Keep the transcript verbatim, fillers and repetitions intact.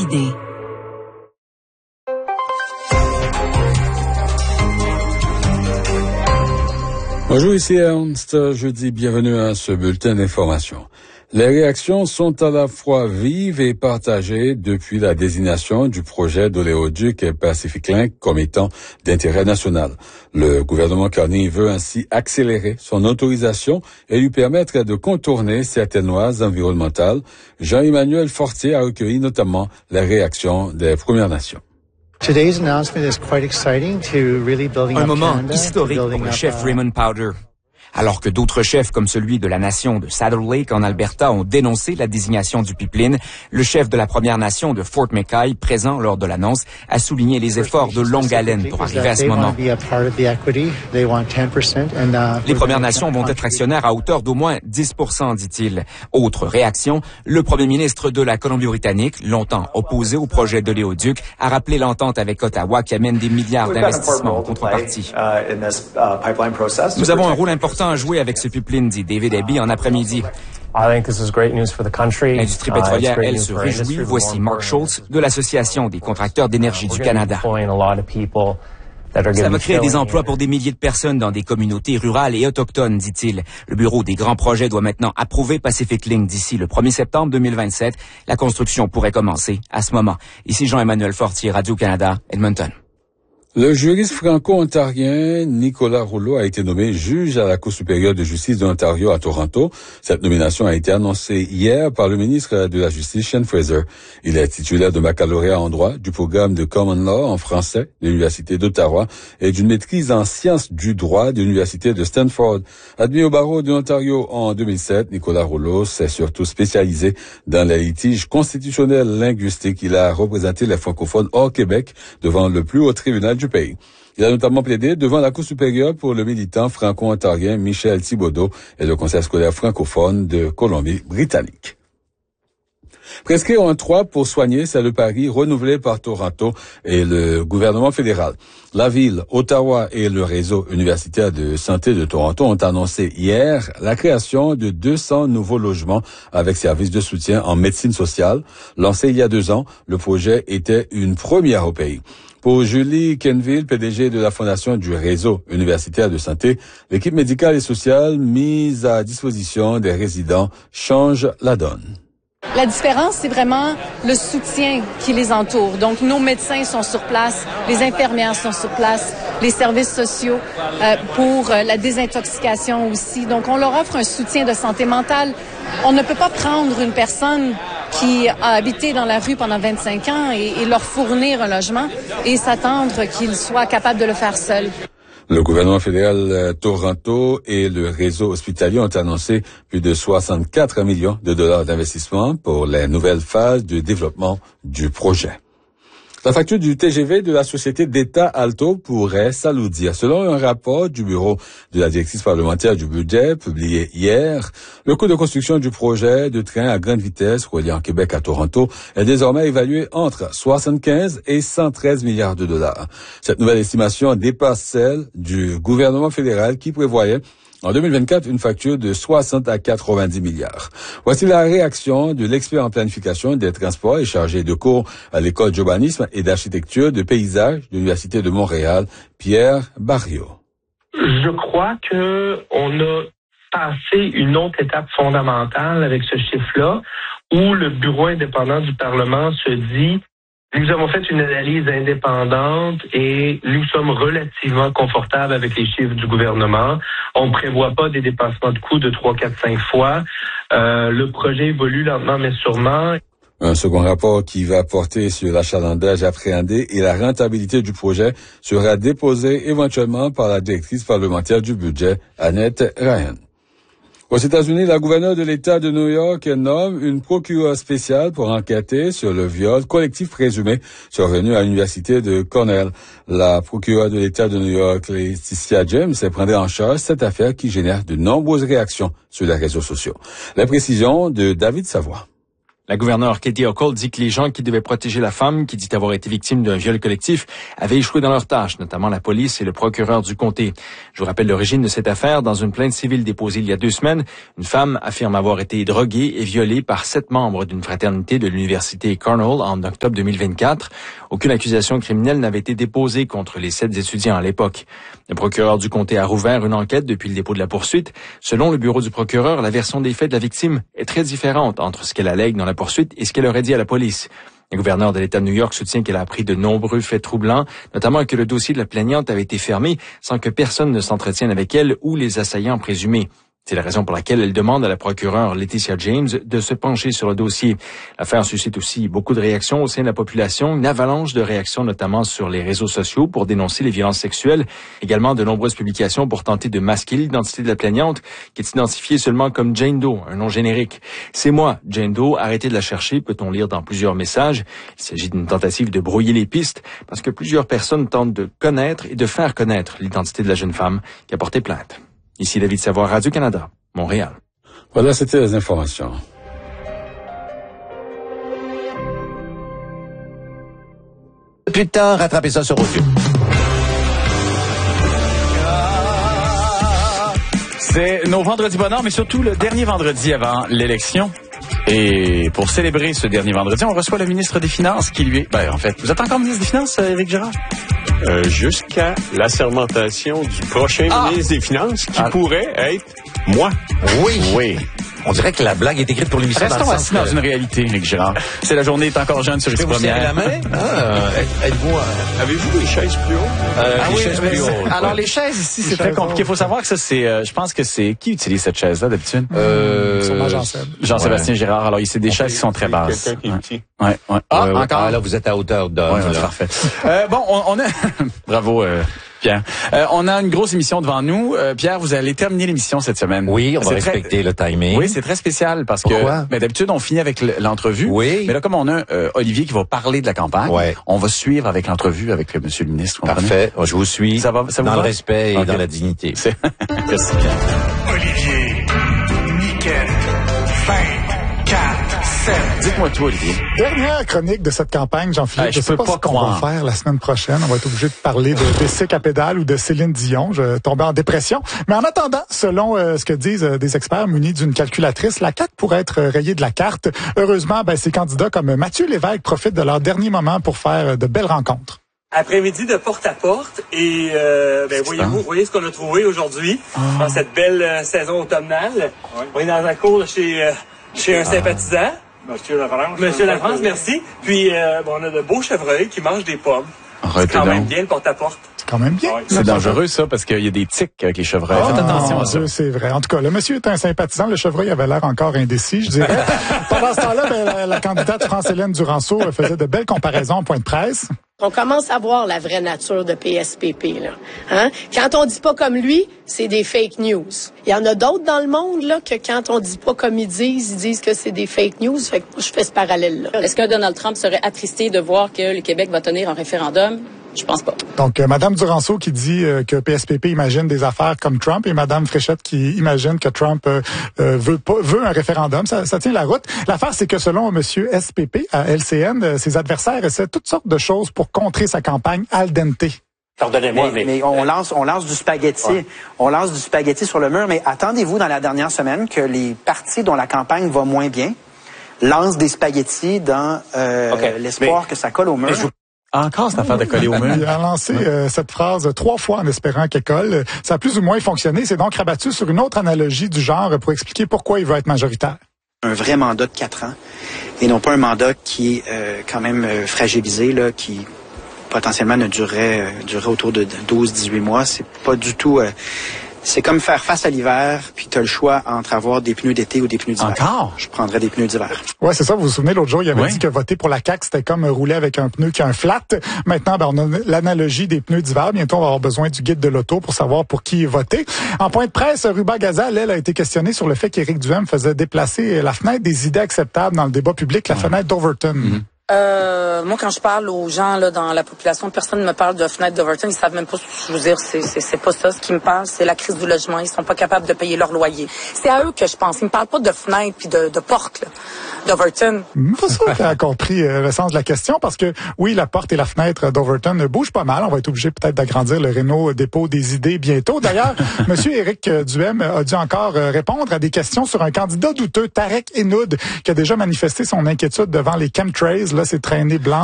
idée. Bonjour, ici Ernst. Je dis bienvenue à ce bulletin d'information. Les réactions sont à la fois vives et partagées depuis la désignation du projet d'oléoduc Pacific Link comme étant d'intérêt national. Le gouvernement Carney veut ainsi accélérer son autorisation et lui permettre de contourner certaines lois environnementales. Jean-Emmanuel Fortier a recueilli notamment les réactions des Premières Nations. Un moment historique pour le chef Raymond Powder. Alors que d'autres chefs, comme celui de la nation de Saddle Lake en Alberta, ont dénoncé la désignation du pipeline, le chef de la Première Nation de Fort McKay, présent lors de l'annonce, a souligné les efforts de longue haleine pour arriver à ce moment. Les Premières Nations vont être actionnaires à hauteur d'au moins dix pour cent, dit-il. Autre réaction, le premier ministre de la Colombie-Britannique, longtemps opposé au projet d'oléoduc, a rappelé l'entente avec Ottawa qui amène des milliards d'investissements en contrepartie. Nous avons un rôle important à jouer avec ce pipeline, dit David Eby en après-midi. L'industrie pétrolière, elle, se réjouit. Voici Mark Schultz de l'Association des contracteurs d'énergie du Canada. Ça va créer des emplois pour des milliers de personnes dans des communautés rurales et autochtones, dit-il. Le bureau des grands projets doit maintenant approuver Pacific Link d'ici le premier septembre deux mille vingt-sept. La construction pourrait commencer à ce moment. Ici Jean-Emmanuel Fortier, Radio-Canada, Edmonton. Le juriste franco-ontarien Nicolas Rouleau a été nommé juge à la Cour supérieure de justice de l'Ontario à Toronto. Cette nomination a été annoncée hier par le ministre de la Justice, Shane Fraser. Il est titulaire de baccalauréat en droit, du programme de Common Law en français de l'Université d'Ottawa et d'une maîtrise en sciences du droit de l'Université de Stanford. Admis au barreau de l'Ontario en deux mille sept, Nicolas Rouleau s'est surtout spécialisé dans les litiges constitutionnels linguistiques. Il a représenté les francophones hors Québec devant le plus haut tribunal du pays. Il a notamment plaidé devant la Cour supérieure pour le militant franco-ontarien Michel Thibodeau et le Conseil scolaire francophone de Colombie-Britannique. Prescrire un trois pour soigner, c'est le pari renouvelé par Toronto et le gouvernement fédéral. La ville, Ottawa et le réseau universitaire de santé de Toronto ont annoncé hier la création de deux cents nouveaux logements avec services de soutien en médecine sociale. Lancé il y a deux ans, le projet était une première au pays. Pour Julie Kenville, P D G de la Fondation du réseau universitaire de santé, l'équipe médicale et sociale mise à disposition des résidents change la donne. La différence, c'est vraiment le soutien qui les entoure. Donc, nos médecins sont sur place, les infirmières sont sur place, les services sociaux euh, pour euh, la désintoxication aussi. Donc, on leur offre un soutien de santé mentale. On ne peut pas prendre une personne qui a habité dans la rue pendant vingt-cinq ans et, et leur fournir un logement et s'attendre qu'ils soient capables de le faire seuls. Le gouvernement fédéral euh, Toronto et le réseau hospitalier ont annoncé plus de soixante-quatre millions de dollars d'investissement pour les nouvelles phases de développement du projet. La facture du T G V de la société d'État Alto pourrait s'alourdir. Selon un rapport du bureau de la directrice parlementaire du budget publié hier, le coût de construction du projet de train à grande vitesse reliant Québec à Toronto est désormais évalué entre soixante-quinze et cent treize milliards de dollars. Cette nouvelle estimation dépasse celle du gouvernement fédéral qui prévoyait en deux mille vingt-quatre, une facture de soixante à quatre-vingt-dix milliards. Voici la réaction de l'expert en planification des transports et chargé de cours à l'école d'urbanisme et d'architecture de paysage de l'Université de Montréal, Pierre Barriot. Je crois que on a passé une autre étape fondamentale avec ce chiffre-là, où le bureau indépendant du Parlement se dit: nous avons fait une analyse indépendante et nous sommes relativement confortables avec les chiffres du gouvernement. On ne prévoit pas des dépassements de coûts de trois, quatre, cinq fois. Euh, le projet évolue lentement mais sûrement. Un second rapport qui va porter sur l'achalandage appréhendé et la rentabilité du projet sera déposé éventuellement par la directrice parlementaire du budget, Annette Ryan. Aux États-Unis, la gouverneure de l'État de New York nomme une procureure spéciale pour enquêter sur le viol collectif présumé survenu à l'Université de Cornell. La procureure de l'État de New York, Laetitia James, prendra en charge cette affaire qui génère de nombreuses réactions sur les réseaux sociaux. La précision de David Savoie. La gouverneure Katie Hochul dit que les gens qui devaient protéger la femme, qui dit avoir été victime d'un viol collectif, avaient échoué dans leurs tâches, notamment la police et le procureur du comté. Je vous rappelle l'origine de cette affaire. Dans une plainte civile déposée il y a deux semaines, une femme affirme avoir été droguée et violée par sept membres d'une fraternité de l'université Cornell en octobre deux mille vingt-quatre. Aucune accusation criminelle n'avait été déposée contre les sept étudiants à l'époque. Le procureur du comté a rouvert une enquête depuis le dépôt de la poursuite. Selon le bureau du procureur, la version des faits de la victime est très différente entre ce qu'elle allègue dans la poursuite et ce qu'elle aurait dit à la police. Le gouverneur de l'État de New York soutient qu'elle a appris de nombreux faits troublants, notamment que le dossier de la plaignante avait été fermé sans que personne ne s'entretienne avec elle ou les assaillants présumés. C'est la raison pour laquelle elle demande à la procureure Letitia James de se pencher sur le dossier. L'affaire suscite aussi beaucoup de réactions au sein de la population, une avalanche de réactions notamment sur les réseaux sociaux pour dénoncer les violences sexuelles, également de nombreuses publications pour tenter de masquer l'identité de la plaignante, qui est identifiée seulement comme Jane Doe, un nom générique. C'est moi, Jane Doe, arrêtez de la chercher, peut-on lire dans plusieurs messages. Il s'agit d'une tentative de brouiller les pistes, parce que plusieurs personnes tentent de connaître et de faire connaître l'identité de la jeune femme qui a porté plainte. Ici David Savoie, Radio-Canada, Montréal. Voilà, c'était les informations. Plus de temps, rattrapez ça sur audio. C'est nos vendredis bonheur, mais surtout le dernier vendredi avant l'élection. Et pour célébrer ce dernier vendredi, on reçoit le ministre des Finances qui lui est... Ben, en fait, vous êtes encore ministre des Finances, Éric Girard? Euh, jusqu'à l'assermentation du prochain ah. ministre des Finances, qui ah. pourrait être moi. Oui. Oui. On dirait que la blague est écrite pour l'émission. Restons assis dans une réalité, Éric Girard. C'est la journée est encore jeune sur les premières. la main? Ah, êtes-vous... Euh... Avez-vous des chaises plus hautes? Euh, ah les oui, chaises plus hautes. Alors, ouais. les chaises ici, c'est très compliqué. Il faut savoir que ça, c'est... Euh, je pense que c'est... Qui utilise cette chaise-là, d'habitude? Euh... Sûrement Jean-Seb. Jean-Sébastien ouais. Girard. Alors, c'est des On chaises qui sont très basses. Quelqu'un qui est petit. Ouais, ouais. Ah, euh, encore? Ah, là, vous êtes à hauteur d'homme. Ouais, ouais, parfait. euh, bon, on, on a... Bravo, euh... Pierre. Euh, on a une grosse émission devant nous. Euh, Pierre, vous allez terminer l'émission cette semaine. Oui, on va respecter très... le timing. Oui, c'est très spécial parce Pourquoi? que ben, d'habitude, on finit avec l'entrevue. Oui. Mais là, comme on a euh, Olivier qui va parler de la campagne, ouais. on va suivre avec l'entrevue avec euh, Monsieur le ministre. Parfait. Je vous suis ça va, ça vous dans va? le respect et okay. dans la dignité. Merci, Pierre. Olivier, Niquette, vingt, quatre, sept. Dites-moi tout, Olivier. Dernière chronique de cette campagne, Jean-Philippe. Euh, je, je sais peux pas, pas ce qu'on va faire la semaine prochaine. On va être obligé de parler de Bessic à pédale ou de Céline Dion. Je tombais en dépression. Mais en attendant, selon euh, ce que disent euh, des experts munis d'une calculatrice, la C A Q pourrait être rayée de la carte. Heureusement, ben, ces candidats comme Mathieu Lévesque profitent de leur dernier moment pour faire de belles rencontres. Après-midi de porte à porte et euh, ben voyez-vous, voyez ce qu'on a trouvé aujourd'hui oh. dans cette belle euh, saison automnale. Ouais. On est dans un cours chez euh, chez un ah. sympathisant. Monsieur Lafrance. Monsieur Lafrance, merci. Puis euh, bon, on a de beaux chevreuils qui mangent des pommes. C'est quand même bien le porte-à-porte. C'est quand même bien. Ouais. C'est dangereux, ça, parce qu'il y a des tiques avec les chevreuils. Oh, Faites attention à ça. C'est vrai. En tout cas, le monsieur est un sympathisant. Le chevreuil avait l'air encore indécis, je dirais. Pendant ce temps-là, ben, la, la candidate France-Hélène Duranceau faisait de belles comparaisons en point de presse. On commence à voir la vraie nature de P S P P, là. Hein? Quand on dit pas comme lui, c'est des fake news. Il y en a d'autres dans le monde, là, que quand on dit pas comme ils disent, ils disent que c'est des fake news. Fait que je fais ce parallèle-là. Est-ce que Donald Trump serait attristé de voir que le Québec va tenir un référendum? Je pense pas. Donc, euh, Madame Duranceau qui dit euh, que P S P P imagine des affaires comme Trump et Madame Fréchette qui imagine que Trump euh, euh, veut pas, veut un référendum. Ça, ça tient la route. L'affaire, c'est que selon Monsieur S P P à L C N, euh, ses adversaires essaient toutes sortes de choses pour contrer sa campagne al dente. Pardonnez-moi, mais, mais... mais on lance, on lance du spaghetti. Ouais. On lance du spaghetti sur le mur, mais attendez-vous dans la dernière semaine que les partis dont la campagne va moins bien lancent des spaghettis dans euh, okay. l'espoir mais, que ça colle au mur. Encore cette affaire de coller au mur. Il a lancé euh, cette phrase trois fois en espérant qu'elle colle. Ça a plus ou moins fonctionné. C'est donc rabattu sur une autre analogie du genre pour expliquer pourquoi il veut être majoritaire. Un vrai mandat de quatre ans et non pas un mandat qui est euh, quand même euh, fragilisé, là, qui potentiellement ne durerait, euh, durerait autour de douze à dix-huit mois. C'est pas du tout... Euh, c'est comme faire face à l'hiver, puis tu as le choix entre avoir des pneus d'été ou des pneus d'hiver. Encore? Je prendrais des pneus d'hiver. Ouais, c'est ça. Vous vous souvenez, l'autre jour, il avait oui. dit que voter pour la C A Q, c'était comme rouler avec un pneu qui a un flat. Maintenant, ben, on a l'analogie des pneus d'hiver. Bientôt, on va avoir besoin du guide de l'auto pour savoir pour qui voter. En point de presse, Ruba Gazal, elle, a été questionnée sur le fait qu'Éric Duhem faisait déplacer la fenêtre des idées acceptables dans le débat public, la ouais. fenêtre d'Overton. Mm-hmm. Euh, moi, quand je parle aux gens là dans la population, personne ne me parle de fenêtre d'Overton. Ils savent même pas ce que je veux dire. C'est, c'est, c'est pas ça. Ce qui me parle, c'est la crise du logement. Ils sont pas capables de payer leur loyer. C'est à eux que je pense. Ils me parlent pas de fenêtre puis de, de porte là, d'Overton. Pas sûr que tu as compris euh, le sens de la question parce que oui, la porte et la fenêtre d'Overton bougent pas mal. On va être obligé peut-être d'agrandir le Réno dépôt des idées bientôt. D'ailleurs, Monsieur Éric Duhem a dû encore répondre à des questions sur un candidat douteux, Tarek Enoud, qui a déjà manifesté son inquiétude devant les chemtrails. Là, ces traînées blanches